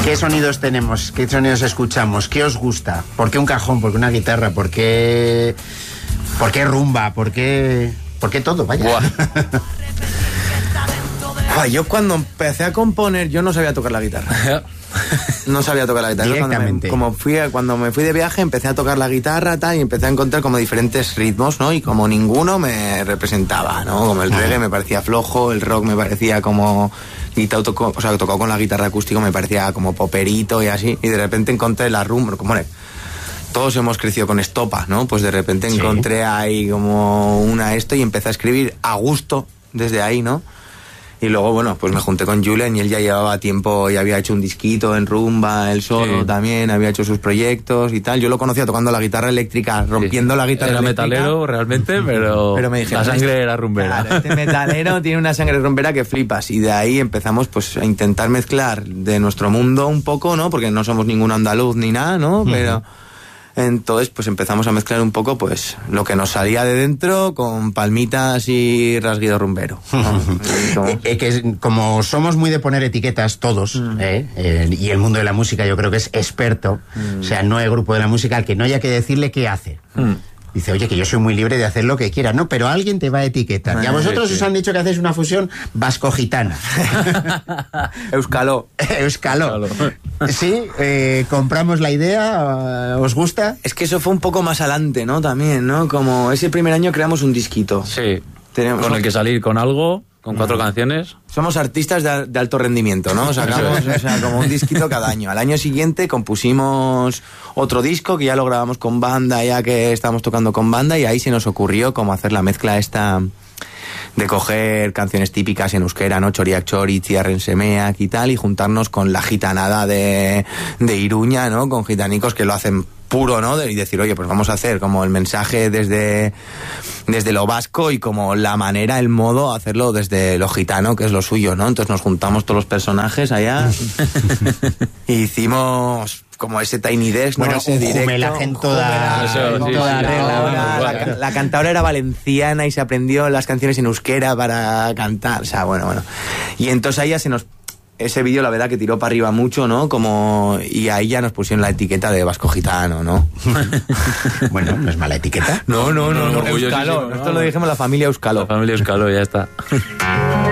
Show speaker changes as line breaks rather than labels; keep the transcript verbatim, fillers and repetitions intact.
¿Qué sonidos tenemos? ¿Qué sonidos escuchamos? ¿Qué os gusta? ¿Por qué un cajón? ¿Por qué una guitarra? ¿Por qué, ¿Por qué rumba? ¿Por qué, ¿Por qué todo? Vaya.
Yo cuando empecé a componer, yo no sabía tocar la guitarra. No sabía tocar la guitarra.
Directamente.
Cuando me, como fui, cuando me fui de viaje, empecé a tocar la guitarra tal, y empecé a encontrar como diferentes ritmos, ¿no? Y como ninguno me representaba, ¿no? Como el reggae me parecía flojo, el rock me parecía como... guitarra, tocó, o sea, tocado con la guitarra acústica me parecía como poperito y así. Y de repente encontré la rumba, como... Todos hemos crecido con estopa, ¿no? Pues de repente
sí.
encontré ahí como una esto y empecé a escribir a gusto desde ahí, ¿no? Y luego, bueno, pues me junté con Julen y él ya llevaba tiempo y había hecho un disquito en rumba, él solo sí. también, había hecho sus proyectos y tal. Yo lo conocía tocando la guitarra eléctrica, rompiendo sí. la guitarra
era
eléctrica.
Era metalero realmente, pero,
pero me dije,
la sangre este, era rumbera.
Claro, este metalero tiene una sangre rumbera que flipas. Y de ahí empezamos pues a intentar mezclar de nuestro mundo un poco, ¿no? Porque no somos ningún andaluz ni nada, ¿no? Pero... Uh-huh. Entonces, pues empezamos a mezclar un poco, pues, lo que nos salía de dentro con palmitas y rasguido rumbero, ¿no?
como... Eh, que como somos muy de poner etiquetas todos, mm. eh, eh, y el mundo de la música yo creo que es experto, mm. o sea, no hay grupo de la música al que no haya que decirle qué hace. Mm. Dice, oye, que yo soy muy libre de hacer lo que quiera. No, pero alguien te va a etiquetar. Y a vosotros sí. os han dicho que hacéis una fusión vasco-gitana.
Euskaló.
Euskaló. Sí, eh, compramos la idea, ¿os gusta?
Es que eso fue un poco más adelante, ¿no? También, ¿no? Como ese primer año creamos un disquito.
Sí. Tenemos con el que salir con algo... Con cuatro uh-huh. canciones.
Somos artistas de, de alto rendimiento, ¿no? Sacamos o sea, como un disquito cada año. Al año siguiente compusimos otro disco que ya lo grabamos con banda, ya que estábamos tocando con banda, y ahí se nos ocurrió como hacer la mezcla esta de coger canciones típicas en euskera, ¿no? Choriak Chori, Txiarren Semeak y tal, y juntarnos con la gitanada de, de Iruña, ¿no? Con gitanicos que lo hacen puro, ¿no? Y decir, oye, pues vamos a hacer como el mensaje desde, desde lo vasco y como la manera, el modo, hacerlo desde lo gitano, que es lo suyo, ¿no? Entonces nos juntamos todos los personajes allá y hicimos como ese Tiny Desk, ¿no?
Bueno,
ese directo.
En toda,
Eso,
en
sí,
toda
sí,
regla.
La, la, la cantadora era valenciana y se aprendió las canciones en euskera para cantar, o sea, bueno, bueno. Y entonces ahí ya se nos... Ese vídeo, la verdad, que tiró para arriba mucho, ¿no? Como... Y ahí ya nos pusieron la etiqueta de vasco gitano, ¿no?
Bueno, no es mala etiqueta.
No, no, no, no.
no, no
Euskaló.
no,
Esto lo dijimos la familia Euskaló.
La familia Euskaló, ya está.